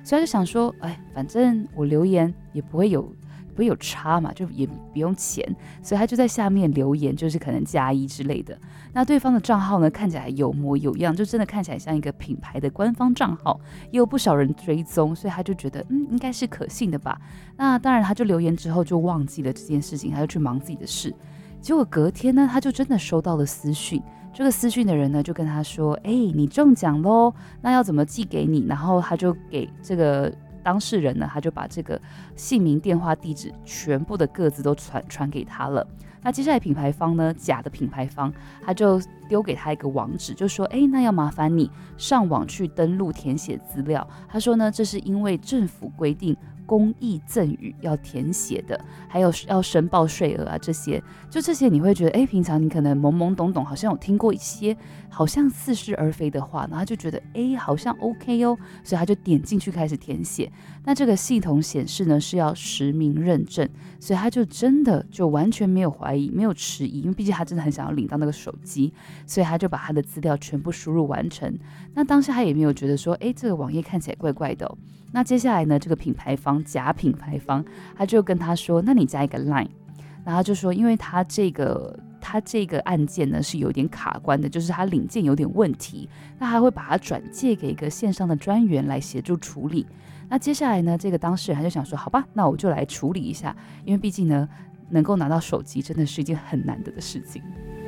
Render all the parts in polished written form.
所以他就想说，哎，反正我留言也不会有差嘛，就也不用钱，所以他就在下面留言，就是可能+1之类的。那对方的账号呢，看起来有模有样，就真的看起来像一个品牌的官方账号，也有不少人追踪，所以他就觉得应该是可信的吧。那当然他就留言之后就忘记了这件事情，他就去忙自己的事。结果隔天呢，他就真的收到了私讯，这个私讯的人呢就跟他说，你中奖咯，那要怎么寄给你？然后他就给这个当事人呢，他就把这个姓名、电话、地址全部的个资都传给他了。那接下来品牌方呢，假的品牌方，他就丢给他一个网址，就说，那要麻烦你上网去登录填写资料。他说呢，这是因为政府规定公益赠与要填写的，还有要申报税额啊，这些你会觉得，平常你可能懵懵懂懂，好像有听过一些好像似是而非的话，然后他就觉得，好像 OK 哦，所以他就点进去开始填写。那这个系统显示呢是要实名认证，所以他就真的就完全没有怀疑，没有迟疑，因为毕竟他真的很想要领到那个手机，所以他就把他的资料全部输入完成。那当下他也没有觉得说，这个网页看起来怪怪的哦。那接下来呢，这个品牌方假品牌方他就跟他说，那你加一个 Line。 然后他就说，因为他这个案件呢是有点卡关的，就是他领件有点问题，那他会把它转借给一个线上的专员来协助处理。那接下来呢，这个当事人他就想说，好吧，那我就来处理一下，因为毕竟呢能够拿到手机真的是一件很难得的事情。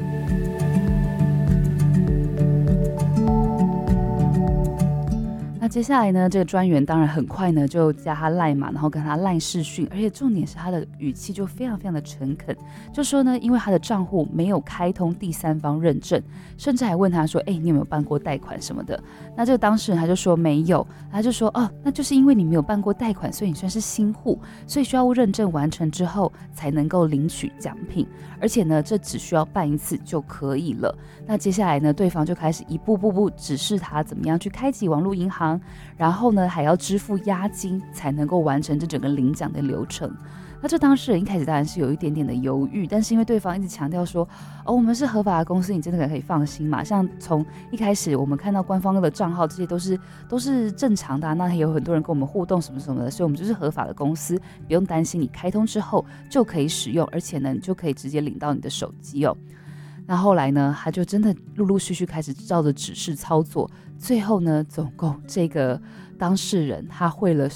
那接下来呢，这个专员当然很快呢就加他 LINE 嘛，然后跟他 LINE 视讯，而且重点是他的语气就非常非常的诚恳，就说呢，因为他的账户没有开通第三方认证，甚至还问他说，你有没有办过贷款什么的？那这个当事人他就说没有，他就说，那就是因为你没有办过贷款，所以你算是新户，所以需要认证完成之后才能够领取奖品，而且呢，这只需要办一次就可以了。那接下来呢，对方就开始一步步指示他怎么样去开启网络银行，然后呢还要支付押金才能够完成这整个领奖的流程。那这当事人一开始当然是有一点点的犹豫，但是因为对方一直强调说，我们是合法的公司，你真的可以放心嘛。像从一开始我们看到官方的账号，这些都是正常的那也有很多人跟我们互动什么什么的，所以我们就是合法的公司，不用担心，你开通之后就可以使用，而且呢你就可以直接领到你的手机哦。那后来呢，他就真的陆陆续续开始照着指示操作，最后呢，总共这个当事人他汇了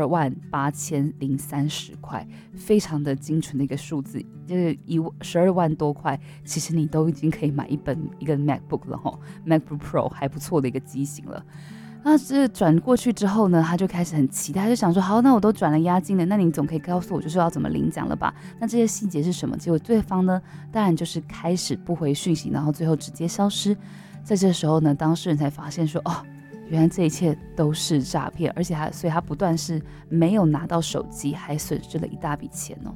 128030块，非常的精准的一个数字，就是12万多块，其实你都已经可以买一个 MacBook 了齁 ，MacBook Pro 还不错的一个机型了。那这转过去之后呢，他就开始很期待，他就想说，好，那我都转了押金了，那你总可以告诉我就是要怎么领奖了吧？那这些细节是什么？结果对方呢，当然就是开始不回讯息，然后最后直接消失。在这时候呢，当事人才发现说，原来这一切都是诈骗，而且所以他不断是没有拿到手机，还损失了一大笔钱哦。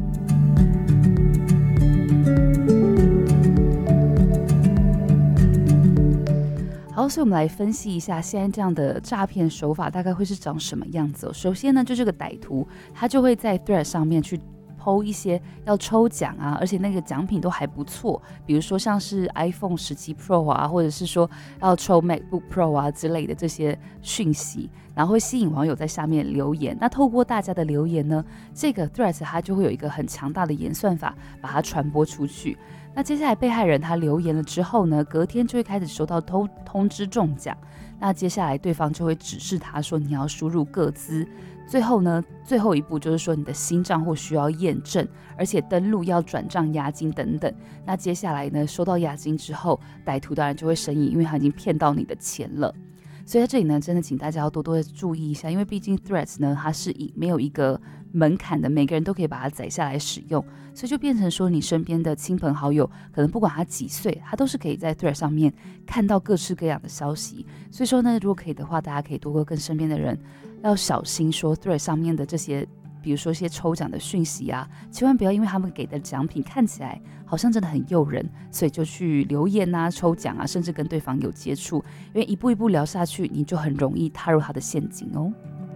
好，所以我们来分析一下现在这样的诈骗手法大概会是长什么样子哦。首先呢，就这个歹徒他就会在 Thread 上面去PO 一些要抽奖啊，而且那个奖品都还不错，比如说像是 iPhone 17 Pro 啊，或者是说要抽 MacBook Pro 啊之类的这些讯息，然后会吸引网友在下面留言。那透过大家的留言呢，这个 Threads 它就会有一个很强大的演算法把它传播出去。那接下来被害人他留言了之后呢，隔天就会开始收到通知中奖。那接下来对方就会指示他说，你要输入个资，最后呢，最后一步就是说你的新账户需要验证，而且登录要转账押金等等。那接下来呢，收到押金之后，歹徒当然就会生疑，因为他已经骗到你的钱了。所以在这里呢，真的请大家要多多的注意一下，因为毕竟 Threads 呢，它是没有一个门槛的，每个人都可以把它载下来使用，所以就变成说你身边的亲朋好友，可能不管他几岁，他都是可以在 Threads 上面看到各式各样的消息。所以说呢，如果可以的话，大家可以多多跟身边的人要小心说 Threads 上面的这些，比如说一些抽奖的讯息啊，千万不要因为他们给的奖品看起来好像真的很诱人，所以就去留言啊、抽奖啊，甚至跟对方有接触，因为一步一步聊下去，你就很容易踏入他的陷阱哦。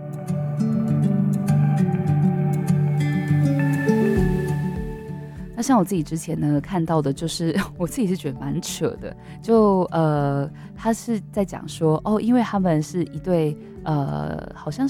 那像我自己之前呢看到的，就是我自己是觉得蛮扯的，就他是在讲说因为他们是一对好像